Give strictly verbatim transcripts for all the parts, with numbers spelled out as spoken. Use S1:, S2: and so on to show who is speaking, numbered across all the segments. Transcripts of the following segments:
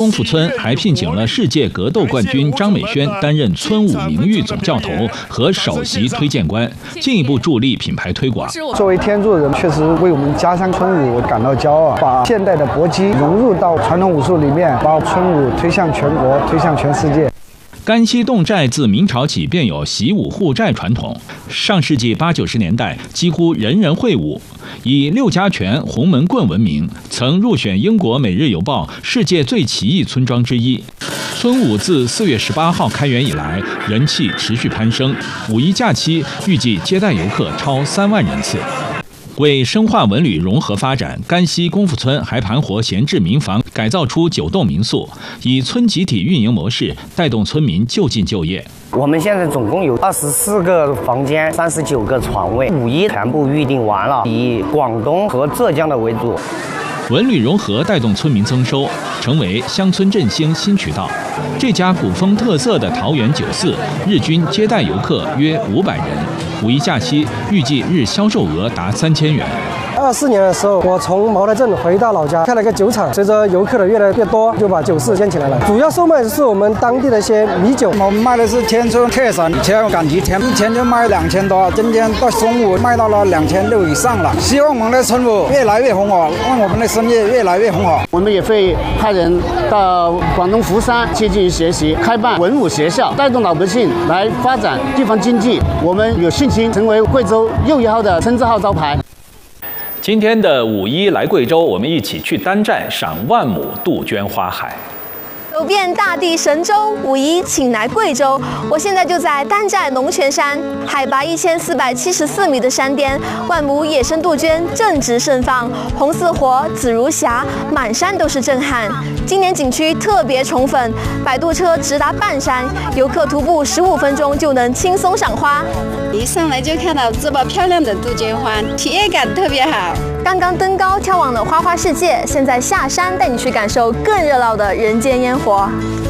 S1: 功夫村还聘请了世界格斗冠军张美轩担任村舞名誉总教头和首席推荐官，进一步助力品牌推广。
S2: 作为天柱人，确实为我们家乡村舞感到骄傲，把现代的搏击融入到传统武术里面，把村舞推向全国，推向全世界。
S1: 甘溪侗寨自明朝起便有习武护寨传统，上世纪八九十年代几乎人人会武，以六家拳、红门棍闻名，曾入选英国《每日邮报》世界最奇异村庄之一。村舞自四月十八号开园以来，人气持续攀升，五一假期预计接待游客超三万人次。为深化文旅融合发展，甘溪功夫村还盘活闲置民房，改造出九栋民宿，以村集体运营模式带动村民就近就业。
S3: 我们现在总共有二十四个房间，三十九个床位，五一全部预定完了，以广东和浙江的为主。
S1: 文旅融合带动村民增收，成为乡村振兴新渠道。这家古风特色的桃园酒肆，日均接待游客约五百人，五一假期预计日销售额达三千元。
S2: 二四年的时候，我从茅台镇回到老家，开了个酒厂。随着游客的越来越多，就把酒肆建起来了。主要售卖的是我们当地的一些米酒。我们卖的是天春特产，以前赶集前一天就卖两千多，今天到中午卖到了两千六以上了。希望我们的村伍越来越红火，让我们的生意越来越红火。
S4: 我们也会派人到广东福山去进行学习，开办文武学校，带动老百姓来发展地方经济。我们有信心成为贵州又一号的村字号招牌。
S1: 今天的五一来贵州，我们一起去丹寨赏万亩杜鹃花海。
S5: 走遍大地神州，五一请来贵州。我现在就在丹寨龙泉山，海拔一千四百七十四米的山巅，万亩野生杜鹃正值盛放，红似火，紫如霞，满山都是震撼。今年景区特别宠粉，摆渡车直达半山，游客徒步十五分钟就能轻松赏花。
S6: 一上来就看到这么漂亮的杜鹃花，体验感特别好。
S5: 刚刚登高眺望了花花世界，现在下山带你去感受更热闹的人间烟火。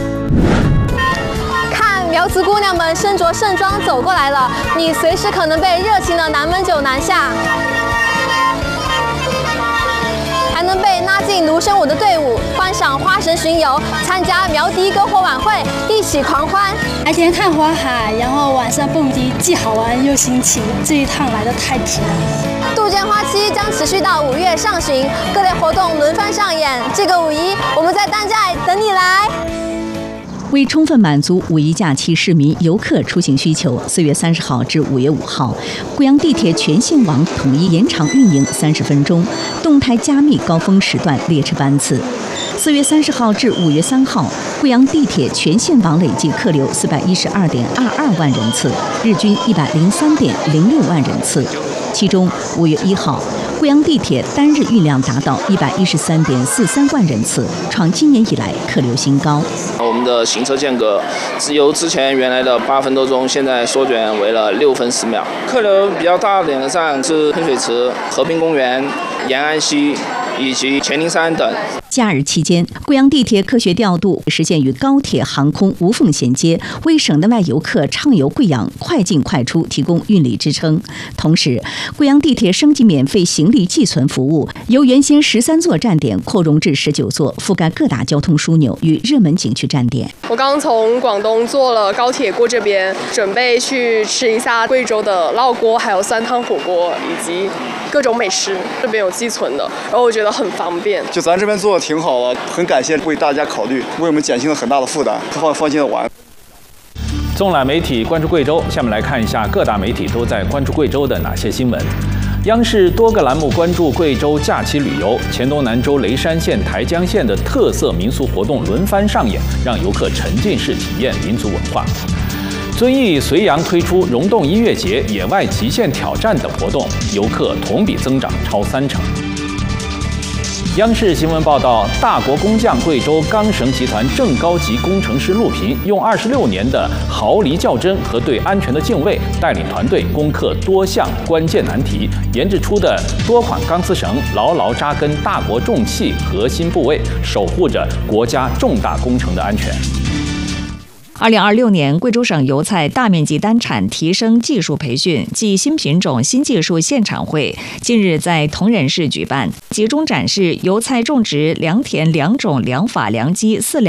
S5: 看苗族姑娘们身着盛装走过来了，你随时可能被热情的南门酒南下，还能被拉进芦笙舞的队伍，观赏花神巡游，参加苗笛篝火晚会，一起狂欢。
S6: 白天看花海，然后晚上蹦迪，既好玩又新奇，这一趟来得太值了。
S5: 杜鹃花期将持续到五月上旬，各类活动轮番上演。这个五一，我们在丹寨等你来。
S7: 为充分满足五一假期市民游客出行需求，四月三十号至五月五号，贵阳地铁全线网统一延长运营三十分钟，动态加密高峰时段列车班次。四月三十号至五月三号，贵阳地铁全线网累计客流四百一十二点二二万人次，日均一百零三点零六万人次。其中，五月一号，贵阳地铁单日运量达到一百一十三点四三万人次，创今年以来客流新高。
S8: 我们的行车间隔由之前原来的八分多钟，现在缩减为了六分十秒。客流比较大的两个站是喷水池、和平公园、延安西以及乾陵山等。
S7: 假日期间，贵阳地铁科学调度，实现与高铁、航空无缝衔接，为省内外游客畅游贵阳快进快出提供运力支撑。同时，贵阳地铁升级免费行李寄存服务，由原先十三座站点扩容至十九座，覆盖各大交通枢纽与热门景区站点。
S9: 我刚从广东坐了高铁过这边，准备去吃一下贵州的烙锅，还有酸汤火锅以及各种美食，这边有寄存的，然后我觉得很方便。
S10: 就咱这边做的挺好了，很感谢为大家考虑，为我们减轻了很大的负担，放放心的玩。
S1: 纵览媒体关注贵州，下面来看一下各大媒体都在关注贵州的哪些新闻。央视多个栏目关注贵州假期旅游，黔东南州雷山县、台江县的特色民俗活动轮番上演，让游客沉浸式体验民族文化。遵义、绥阳推出溶洞音乐节、野外极限挑战等活动，游客同比增长超三成。央视新闻报道，大国工匠贵州钢绳集团正高级工程师陆平，用二十六年的毫厘较真和对安全的敬畏，带领团队攻克多项关键难题，研制出的多款钢丝绳牢牢扎根大国重器核心部位，守护着国家重大工程的安全。
S11: 二零二六年贵州省油菜大面积单产提升技术培训暨新品种新技术现场会近日在铜仁市举办，集中展示油菜种植良田、良种、良法、良机四